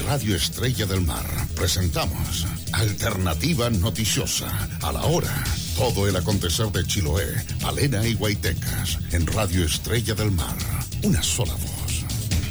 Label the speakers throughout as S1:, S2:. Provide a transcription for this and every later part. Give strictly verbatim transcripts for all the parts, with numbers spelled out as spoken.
S1: Radio Estrella del Mar presentamos Alternativa Noticiosa, a la hora. Todo el acontecer de Chiloé, Palena y Guaitecas en Radio Estrella del Mar. Una sola voz.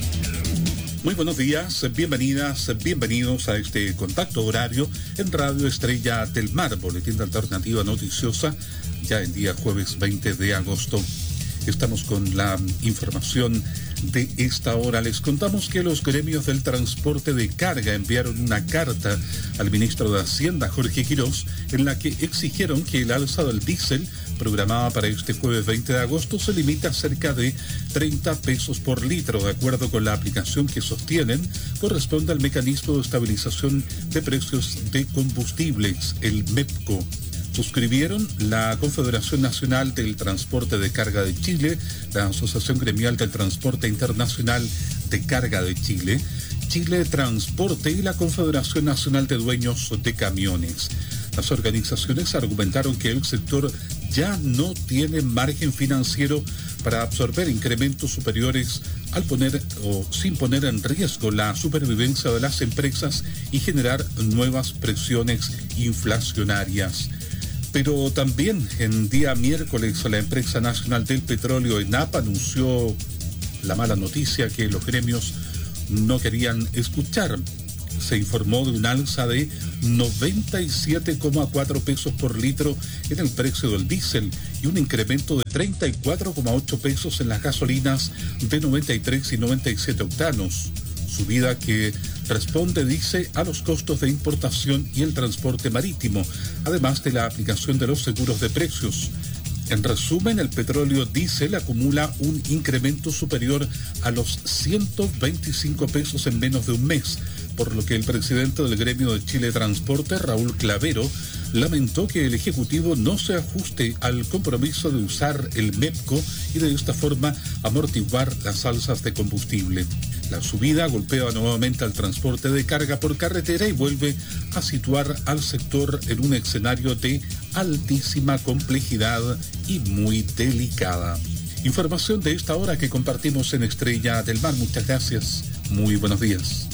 S2: Muy buenos días, bienvenidas, bienvenidos a este contacto horario en Radio Estrella del Mar, boletín de Alternativa Noticiosa, ya el día jueves veinte de agosto. Estamos con la información de esta hora. Les contamos que los gremios del transporte de carga enviaron una carta al ministro de Hacienda, Jorge Quirós, en la que exigieron que el alza del diésel programada para este jueves veinte de agosto se limite a cerca de treinta pesos por litro. De acuerdo con la aplicación que sostienen, corresponde al mecanismo de estabilización de precios de combustibles, el MEPCO. Suscribieron la Confederación Nacional del Transporte de Carga de Chile, la Asociación Gremial del Transporte Internacional de Carga de Chile, Chile Transporte y la Confederación Nacional de Dueños de Camiones. Las organizaciones argumentaron que el sector ya no tiene margen financiero para absorber incrementos superiores al poner o sin poner en riesgo la supervivencia de las empresas y generar nuevas presiones inflacionarias. Pero también en día miércoles la empresa nacional del petróleo, ENAP, anunció la mala noticia que los gremios no querían escuchar. Se informó de un alza de noventa y siete coma cuatro pesos por litro en el precio del diésel y un incremento de treinta y cuatro coma ocho pesos en las gasolinas de noventa y tres y noventa y siete octanos. Subida que responde, dice, a los costos de importación y el transporte marítimo, además de la aplicación de los seguros de precios. En resumen, el petróleo diésel acumula un incremento superior a los ciento veinticinco pesos en menos de un mes, por lo que el presidente del gremio de Chile Transporte, Raúl Clavero, lamentó que el Ejecutivo no se ajuste al compromiso de usar el MEPCO y de esta forma amortiguar las alzas de combustible. La subida golpea nuevamente al transporte de carga por carretera y vuelve a situar al sector en un escenario de altísima complejidad y muy delicada. Información de esta hora que compartimos en Estrella del Mar. Muchas gracias. Muy buenos días.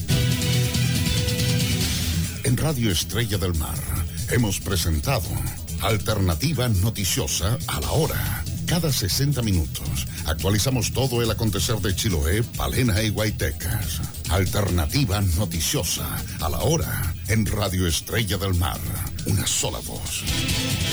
S1: En Radio Estrella del Mar hemos presentado Alternativa Noticiosa, a la hora. Cada sesenta minutos actualizamos todo el acontecer de Chiloé, Palena y Guaitecas. Alternativa Noticiosa, a la hora, en Radio Estrella del Mar. Una sola voz.